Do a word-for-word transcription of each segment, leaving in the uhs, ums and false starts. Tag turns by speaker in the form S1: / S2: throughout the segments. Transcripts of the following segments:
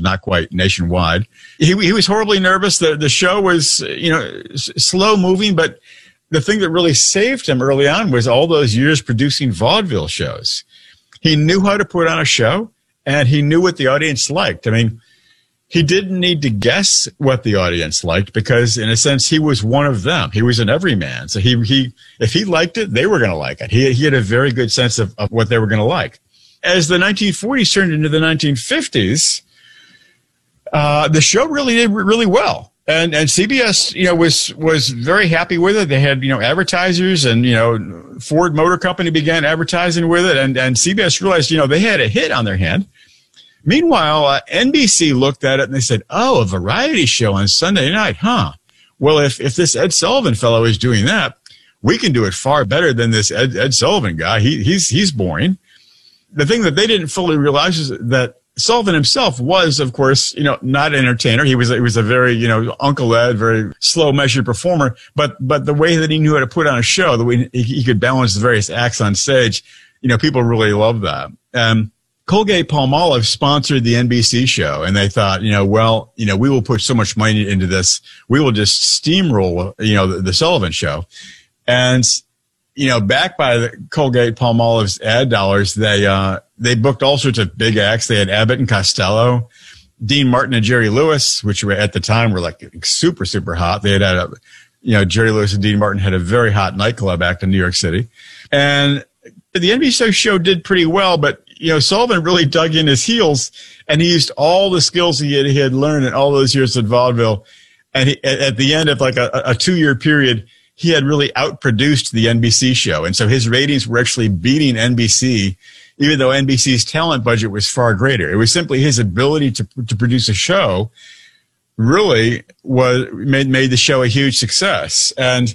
S1: not quite nationwide. He, he was horribly nervous. The, the show was, you know, s- slow moving, but the thing that really saved him early on was all those years producing vaudeville shows. He knew how to put on a show, and he knew what the audience liked. I mean, he didn't need to guess what the audience liked because, in a sense, he was one of them. He was an everyman. So he, he, if he liked it, they were going to like it. He, he had a very good sense of, of what they were going to like. As the nineteen forties turned into the nineteen fifties, uh, the show really did really well. And, and C B S, you know, was, was very happy with it. They had, you know, advertisers, and, you know, Ford Motor Company began advertising with it. And, and C B S realized, you know, they had a hit on their hand. Meanwhile, uh, N B C looked at it and they said, oh, a variety show on Sunday night, huh? Well, if, if this Ed Sullivan fellow is doing that, we can do it far better than this Ed, Ed Sullivan guy. He, he's, he's boring. The thing that they didn't fully realize is that Sullivan himself was, of course, you know, not an entertainer. He was, he was a very, you know, Uncle Ed, very slow measured performer. But, but the way that he knew how to put on a show, the way he, he could balance the various acts on stage, you know, people really loved that. Um, Colgate-Palmolive sponsored the N B C show, and they thought, you know, well, you know, we will put so much money into this, we will just steamroll, you know, the, the Sullivan show. And, you know, backed by the Colgate-Palmolive's ad dollars, they, uh, they booked all sorts of big acts. They had Abbott and Costello, Dean Martin and Jerry Lewis, which were at the time were like super, super hot. They had had a, you know, Jerry Lewis and Dean Martin had a very hot nightclub act in New York City. And the N B C show did pretty well, but, you know, Sullivan really dug in his heels, and he used all the skills he had, he had learned in all those years at vaudeville. And he, at the end of like a, a two-year period, he had really outproduced the N B C show. And so his ratings were actually beating N B C, even though N B C's talent budget was far greater. It was simply his ability to, to produce a show really was made, made the show a huge success. And,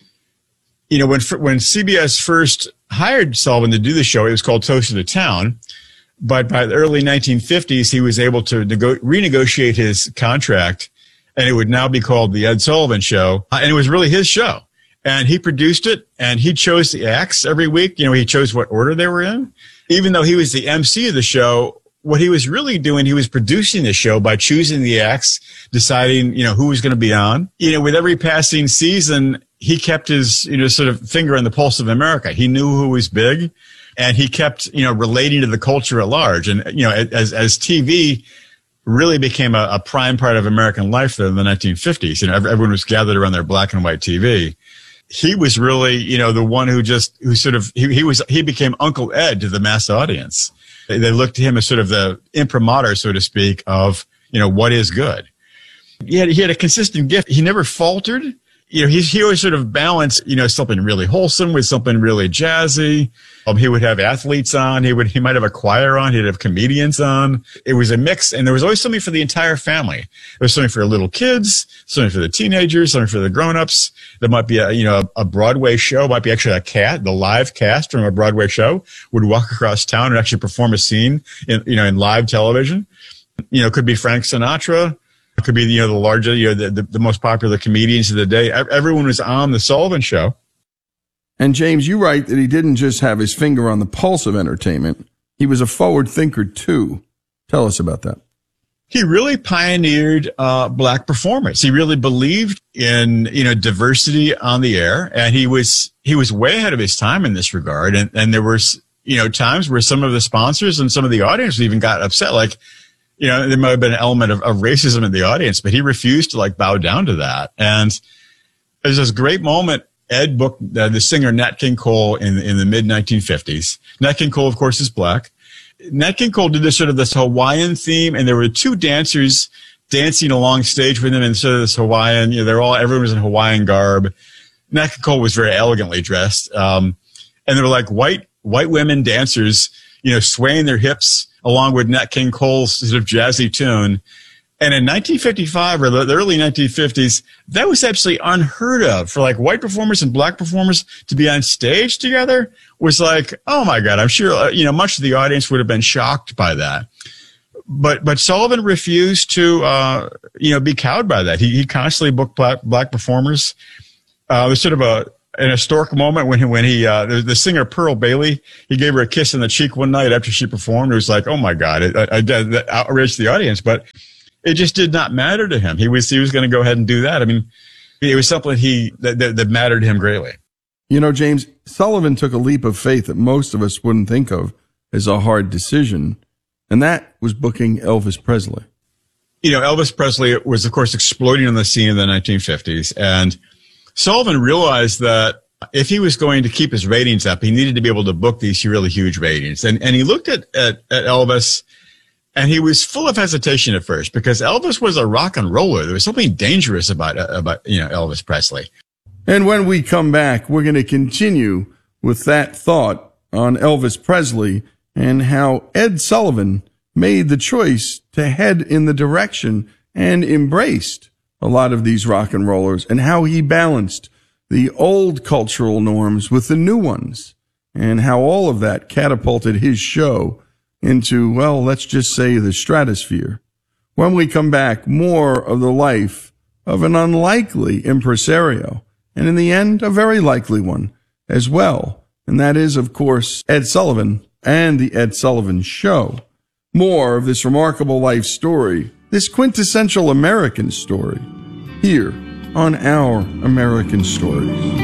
S1: you know, when, when C B S first hired Sullivan to do the show, it was called Toast of the Town. But by the early nineteen fifties, he was able to nego- renegotiate his contract, and it would now be called the Ed Sullivan Show. And it was really his show. And he produced it, and he chose the acts every week. You know, he chose what order they were in. Even though he was the M C of the show, what he was really doing, he was producing the show by choosing the acts, deciding, you know, who was going to be on. You know, with every passing season, he kept his, you know, sort of finger on the pulse of America. He knew who was big, and he kept, you know, relating to the culture at large. And, you know, as, as T V really became a, a prime part of American life in the nineteen fifties, you know, everyone was gathered around their black and white T V. He was really, you know, the one who just, who sort of, he, he was, he became Uncle Ed to the mass audience. They, they looked to him as sort of the imprimatur, so to speak, of, you know, what is good. He had, he had a consistent gift. He never faltered. You know, he, he always sort of balanced, you know, something really wholesome with something really jazzy. Um, he would have athletes on. He would, he might have a choir on. He'd have comedians on. It was a mix, and there was always something for the entire family. There was something for little kids, something for the teenagers, something for the grown-ups. There might be a, you know, a Broadway show, might be actually a cat, the live cast from a Broadway show would walk across town and actually perform a scene in, you know, in live television. You know, it could be Frank Sinatra. It could be, you know, the larger, you know, the, the, the most popular comedians of the day. Everyone was on the Sullivan Show.
S2: And James, you write that he didn't just have his finger on the pulse of entertainment. He was a forward thinker too. Tell us about that.
S1: He really pioneered uh, black performance. He really believed in, you know, diversity on the air, and he was he was way ahead of his time in this regard. And and there was, you know, times where some of the sponsors and some of the audience even got upset, like, you know, there might have been an element of, of racism in the audience, but he refused to like bow down to that. And there's this great moment. Ed booked uh, the singer Nat King Cole in in the mid nineteen fifties. Nat King Cole, of course, is black. Nat King Cole did this sort of this Hawaiian theme, and there were two dancers dancing along stage with him instead of this Hawaiian. You know, they're all everyone was in Hawaiian garb. Nat King Cole was very elegantly dressed, um, and there were like white white women dancers, you know, swaying their hips along with Nat King Cole's sort of jazzy tune. And in nineteen fifty-five or the, the early nineteen fifties, that was absolutely unheard of for like white performers and black performers to be on stage together. Was like, oh my God, I'm sure, uh, you know, much of the audience would have been shocked by that. But, but Sullivan refused to, uh, you know, be cowed by that. He, he constantly booked black, black performers. Uh, there's sort of a, an historic moment when he, when he, uh, the, the singer Pearl Bailey, he gave her a kiss on the cheek one night after she performed. It was like, oh my God, it, I, I, that outraged the audience, but it just did not matter to him. He was, he was going to go ahead and do that. I mean, it was something he, that, that, that mattered to him greatly.
S2: You know, James, Sullivan took a leap of faith that most of us wouldn't think of as a hard decision, and that was booking Elvis Presley.
S1: You know, Elvis Presley was, of course, exploding on the scene in the nineteen fifties, and Sullivan realized that if he was going to keep his ratings up, he needed to be able to book these really huge ratings. And and he looked at, at, at Elvis, and he was full of hesitation at first because Elvis was a rock and roller. There was something dangerous about, about you know, Elvis Presley.
S2: And when we come back, we're going to continue with that thought on Elvis Presley and how Ed Sullivan made the choice to head in the direction and embraced a lot of these rock and rollers, and how he balanced the old cultural norms with the new ones, and how all of that catapulted his show into, well, let's just say the stratosphere. When we come back, more of the life of an unlikely impresario, and in the end, a very likely one as well. And that is, of course, Ed Sullivan and the Ed Sullivan Show. More of this remarkable life story, this quintessential American story, here on Our American Stories.